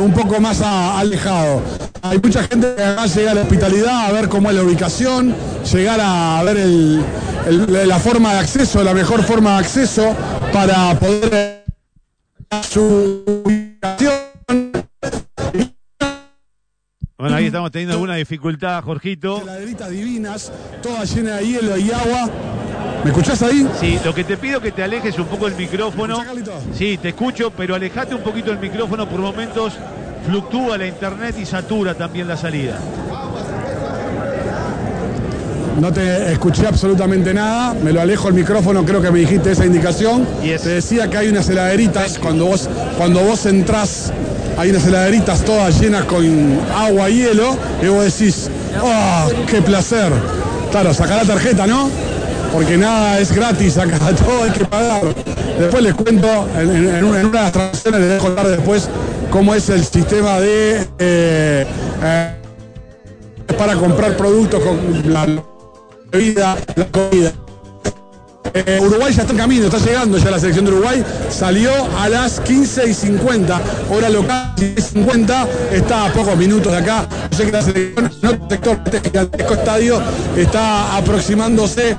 un poco más alejado. Hay mucha gente que acá llega a la hospitalidad a ver cómo es la ubicación, llegar a ver la forma de acceso, la mejor forma de acceso para poder su ubicación. Bueno, ahí estamos teniendo alguna dificultad, Jorgito. Heladeritas divinas, todas llenas de hielo y agua. ¿Me escuchás ahí? Sí, lo que te pido es que te alejes un poco del micrófono. Sí, te escucho, pero alejate un poquito del micrófono. Por momentos fluctúa la internet y satura también la salida. No te escuché absolutamente nada, me lo alejo el micrófono, creo que me dijiste esa indicación. Te decía que hay unas heladeritas, cuando vos entrás, hay unas heladeritas todas llenas con agua y hielo, y vos decís, ¡oh, qué placer! Claro, sacá la tarjeta, ¿no? Porque nada es gratis acá, todo hay que pagar. Después les cuento, en una de las transacciones les voy a contar después cómo es el sistema de para comprar productos con la bebida, la comida. Uruguay ya está en camino, está llegando ya la selección de Uruguay, salió a las 15:50, hora local 15:50, está a pocos minutos de acá. Yo sé que la selección, en otro sector de este gigantesco estadio, está aproximándose.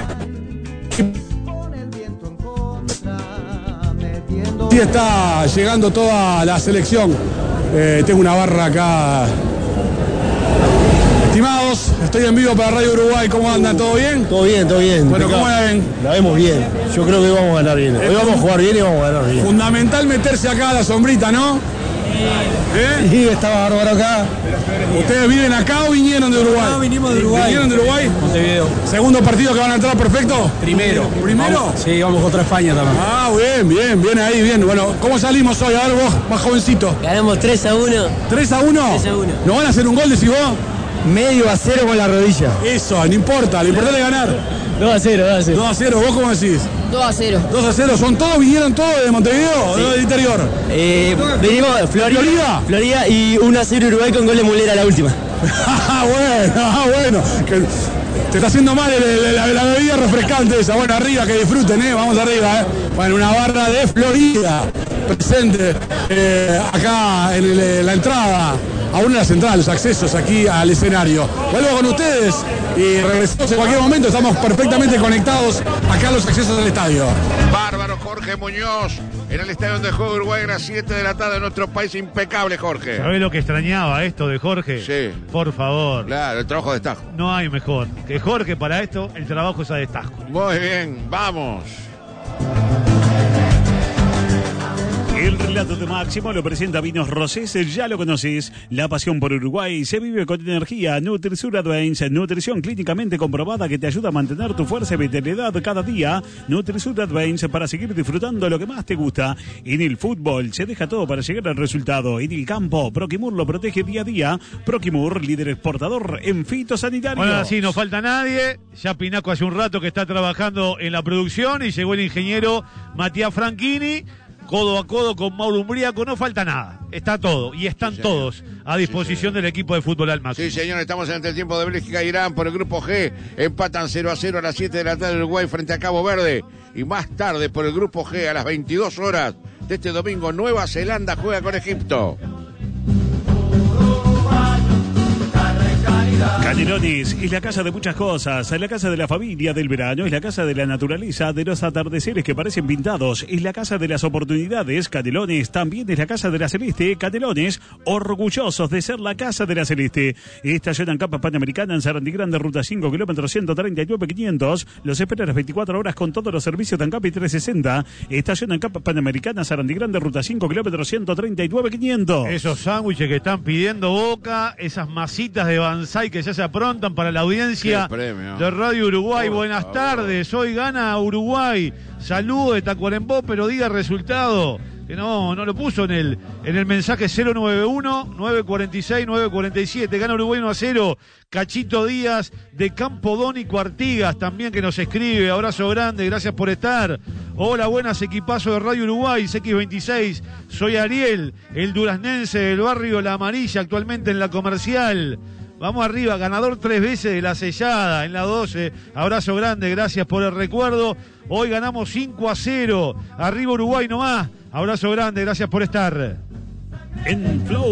Sí, está llegando toda la selección. Tengo una barra acá. Estimados, estoy en vivo para Radio Uruguay. ¿Cómo andan? ¿Todo bien? Todo bien, todo bien. Bueno, ¿cómo la ven? La vemos bien. Yo creo que hoy vamos a ganar bien. Hoy vamos a jugar bien y vamos a ganar bien. Fundamental meterse acá a la sombrita, ¿no? Sí, está bárbaro acá. ¿Ustedes viven acá o vinieron de Uruguay? No, vinimos de Uruguay. ¿Vinieron de Uruguay? Montevideo. ¿Segundo partido que van a entrar perfecto? Primero. ¿Primero? Sí, vamos contra España también. Ah, bien ahí, bien. Bueno, ¿cómo salimos hoy? A ver vos, más jovencito. Ganamos 3-1. ¿3-1? 3-1. ¿Nos van a hacer un gol, decís vos? Medio a cero con la rodilla. Eso, no importa, lo importante es ganar. 2-0. 2-0, ¿vos cómo decís? 2-0. 2-0, ¿son todos? ¿Vinieron todos de Montevideo o del interior? Venimos de Florida y 1-0 Uruguay con gol de Mulera a la última. Bueno. Que te está haciendo mal la bebida refrescante esa. Bueno, arriba, que disfruten, vamos arriba, Bueno, una barra de Florida presente acá en la entrada. Aún en la central, los accesos aquí al escenario. Vuelvo con ustedes y regresamos en cualquier momento. Estamos perfectamente conectados acá a los accesos del estadio. Bárbaro Jorge Muñoz en el estadio donde juega Uruguay a las 7 de la tarde en nuestro país. Impecable, Jorge. ¿Sabés lo que extrañaba esto de Jorge? Sí. Por favor. Claro, el trabajo de destajo. No hay mejor que Jorge para esto. El trabajo es a destajo. Muy bien, vamos. El relato de Máximo lo presenta Vinos Rosés, ya lo conoces. La pasión por Uruguay se vive con energía. Nutrisur Advance, nutrición clínicamente comprobada que te ayuda a mantener tu fuerza y vitalidad cada día. Nutrisur Advance para seguir disfrutando lo que más te gusta. En el fútbol se deja todo para llegar al resultado. En el campo, Proquimur lo protege día a día. Proquimur, líder exportador en fitosanitario. Bueno, así no falta nadie. Ya Pinaco hace un rato que está trabajando en la producción y llegó el ingeniero Matías Franchini. Codo a codo con Mauro Umbriaco, no falta nada, está todo y están todos a disposición del equipo de fútbol al máximo. Sí, señor, estamos en el tiempo de Bélgica e Irán por el grupo G, empatan 0-0 a las 7 de la tarde Uruguay frente a Cabo Verde y más tarde por el grupo G a las 22 horas de este domingo Nueva Zelanda juega con Egipto. Canelones es la casa de muchas cosas, es la casa de la familia del verano, es la casa de la naturaleza, de los atardeceres que parecen pintados, es la casa de las oportunidades. Canelones también es la casa de la Celeste. Canelones, orgullosos de ser la casa de la Celeste. Estación ANCAP Panamericana en Sarandí Grande, ruta 5, kilómetro 139.500. Los espera a las 24 horas con todos los servicios de ANCAP y 360. Estación ANCAP Panamericana, Sarandí Grande, ruta 5, kilómetro 139.500. Esos sándwiches que están pidiendo Boca, esas masitas de Banzai que ya se aprontan para la audiencia de Radio Uruguay. Buenas tardes, hoy gana Uruguay. Saludo de Tacuarembó, pero diga resultado. Que no lo puso en el mensaje 091-946-947. Gana Uruguay 1-0. Cachito Díaz de Campodónico Artigas también que nos escribe. Abrazo grande, gracias por estar. Hola, buenas, equipazo de Radio Uruguay, X26. Soy Ariel, el duraznense del barrio La Amarilla, actualmente en La Comercial. Vamos arriba, ganador 3 veces de la sellada en la 12. Abrazo grande, gracias por el recuerdo. Hoy ganamos 5-0. Arriba Uruguay nomás. Abrazo grande, gracias por estar. En Flow